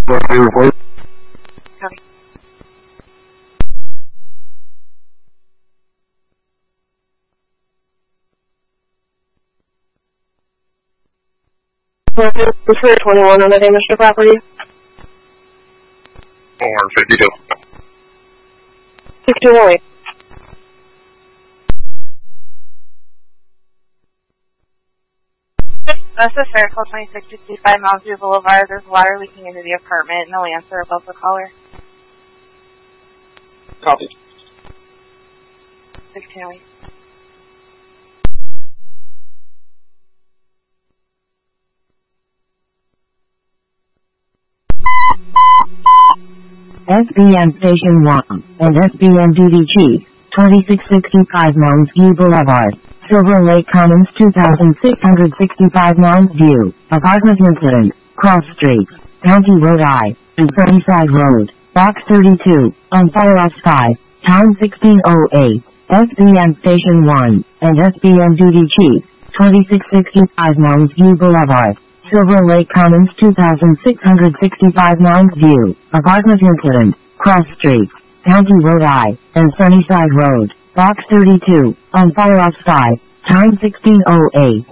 report. Copy. For 21 on the damaged property. 452. 6208. This is Sarah, call 2665 Mountain View Boulevard. There's water leaking into the apartment. No answer above the caller. Copy. 1608. SBM Station 1 and SBM Duty Chief, 2665 Mounds View Boulevard, Silver Lake Commons 2665 Mounds View, Apartment Incident, Cross Street, County Road I, and Sunnyside Road, Box 32, on Firehouse 5, Town 1608, SBM Station 1 and SBM Duty Chief, 2665 Mounds View Boulevard, Silver Lake Commons 2665 Mounds View, Apartment Incident, Cross Street, County Road I, and Sunnyside Road, Box 32, on Firehouse 5, Time 1608.